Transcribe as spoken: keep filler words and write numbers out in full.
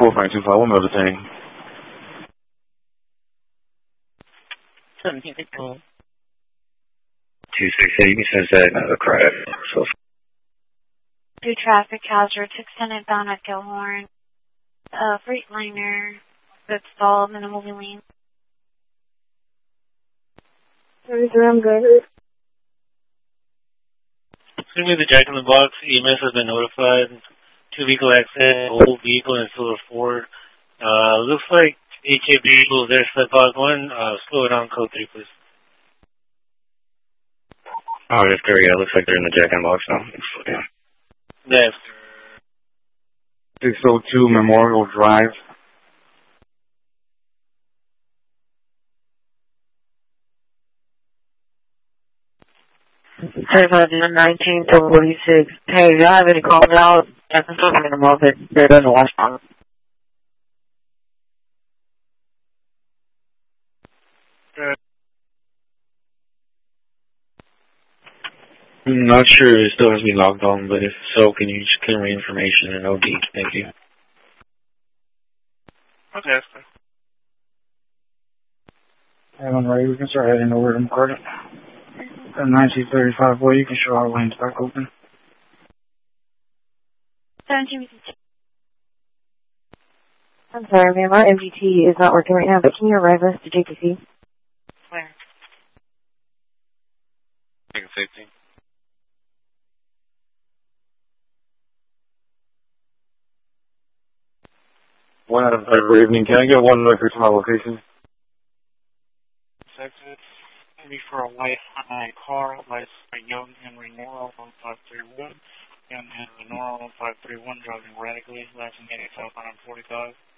four five two five, one more thing. seventeen control. two six eight, you can send that another credit. So. Two traffic hazard, six ten bound at Gilhorn. Uh, Freightliner that's stalled, minimal lane. thirty-three, I'm good. Excuse me, the Jack in the Box E M S has been notified. Two vehicle accident, old vehicle and Silver Ford. Uh, looks like H A vehicle there, slip box one. Uh, slow it down, code three, please. Oh, that's good. Yeah, it looks like they're in the Jack in the Box now. Yeah. Yes. six oh two Memorial Drive. thirty-five nineteen to forty-six. Hey, if y'all have any calls out, I can talk to them off it. They're done the last time. I'm not sure it still has to be logged on, but if so, can you just clear me information and O D? Thank you. Okay, that's fine. Everyone ready? We can start heading over to McCarty. At nineteen thirty-five, boy, you can show our lanes back open. seventeen. I'm sorry, ma'am. Our M G T is not working right now, but can you arrive us to J T C? Where? Take safety. One out of five, good evening. Can I get one record to my location? Exit. Maybe for a white high car, lights by Young Henry Norrell, one five three one. Young Henry Norrell, one five three one, driving radically, last and getting southbound on forty-five.